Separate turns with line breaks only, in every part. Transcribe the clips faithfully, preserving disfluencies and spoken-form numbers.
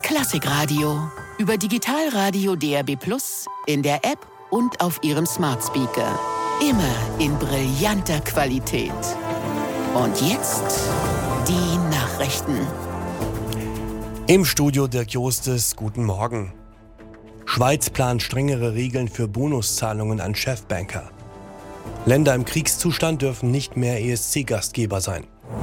Klassikradio. Über Digitalradio D A B plus, in der App und auf Ihrem Smart Speaker. Immer in brillanter Qualität. Und jetzt die Nachrichten.
Im Studio Dirk Jostes, guten Morgen. Schweiz plant strengere Regeln für Bonuszahlungen an Chefbanker. Länder im Kriegszustand dürfen nicht mehr E S C-Gastgeber sein.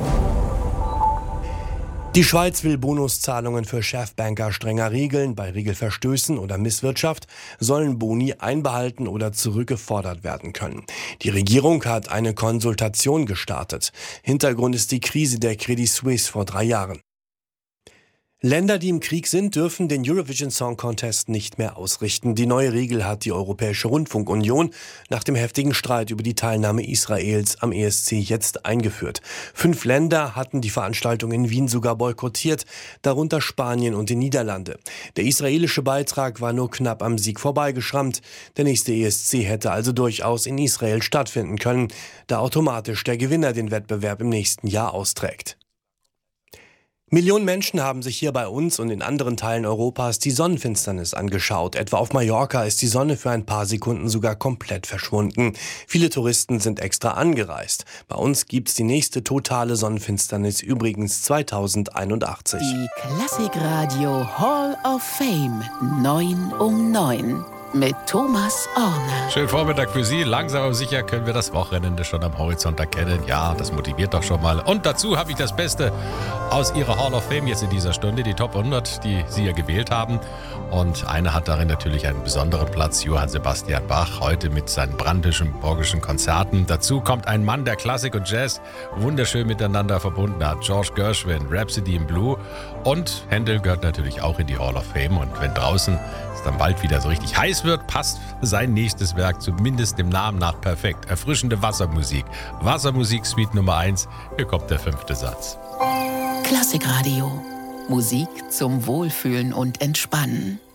Die Schweiz will Bonuszahlungen für Chefbanker strenger regeln. Bei Regelverstößen oder Misswirtschaft sollen Boni einbehalten oder zurückgefordert werden können. Die Regierung hat eine Konsultation gestartet. Hintergrund ist die Krise der Credit Suisse vor drei Jahren. Länder, die im Krieg sind, dürfen den Eurovision Song Contest nicht mehr ausrichten. Die neue Regel hat die Europäische Rundfunkunion nach dem heftigen Streit über die Teilnahme Israels am E S C jetzt eingeführt. Fünf Länder hatten die Veranstaltung in Wien sogar boykottiert, darunter Spanien und die Niederlande. Der israelische Beitrag war nur knapp am Sieg vorbeigeschrammt. Der nächste E S C hätte also durchaus in Israel stattfinden können, da automatisch der Gewinner den Wettbewerb im nächsten Jahr austrägt. Millionen Menschen haben sich hier bei uns und in anderen Teilen Europas die Sonnenfinsternis angeschaut. Etwa auf Mallorca ist die Sonne für ein paar Sekunden sogar komplett verschwunden. Viele Touristen sind extra angereist. Bei uns gibt's die nächste totale Sonnenfinsternis übrigens zweitausendeinundachtzig.
Die Klassikradio Hall of Fame neun um neun. Mit Thomas Orner.
Schönen Vormittag für Sie. Langsam aber sicher können wir das Wochenende schon am Horizont erkennen. Ja, das motiviert doch schon mal. Und dazu habe ich das Beste aus Ihrer Hall of Fame jetzt in dieser Stunde. Die Top hundert, die Sie ja gewählt haben. Und eine hat darin natürlich einen besonderen Platz. Johann Sebastian Bach, heute mit seinen brandenburgischen Konzerten. Dazu kommt ein Mann, der Klassik und Jazz wunderschön miteinander verbunden hat. George Gershwin, Rhapsody in Blue. Und Händel gehört natürlich auch in die Hall of Fame. Und wenn draußen es dann bald wieder so richtig heiß wird, passt sein nächstes Werk zumindest dem Namen nach perfekt. Erfrischende Wassermusik. Wassermusik Suite Nummer eins. Hier kommt der fünfte Satz.
Klassikradio. Musik zum Wohlfühlen und Entspannen.